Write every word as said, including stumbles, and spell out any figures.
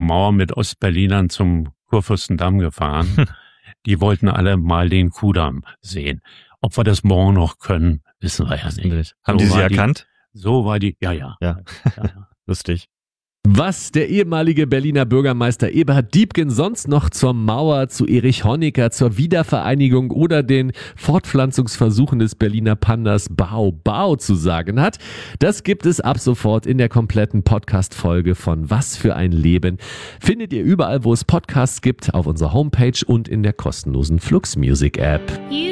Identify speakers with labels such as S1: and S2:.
S1: Mauer mit Ostberlinern zum Kurfürstendamm gefahren. Die wollten alle mal den Kudamm sehen. Ob wir das morgen noch können, wissen wir ja nicht.
S2: Haben
S1: so
S2: die sie
S1: die,
S2: erkannt?
S1: So war die, ja, ja.
S2: Ja, ja, ja. Lustig.
S3: Was der ehemalige Berliner Bürgermeister Eberhard Diepgen sonst noch zur Mauer, zu Erich Honecker, zur Wiedervereinigung oder den Fortpflanzungsversuchen des Berliner Pandas Bau Bau zu sagen hat, das gibt es ab sofort in der kompletten Podcast-Folge von Was für ein Leben. Findet ihr überall, wo es Podcasts gibt, auf unserer Homepage und in der kostenlosen Flux Music App.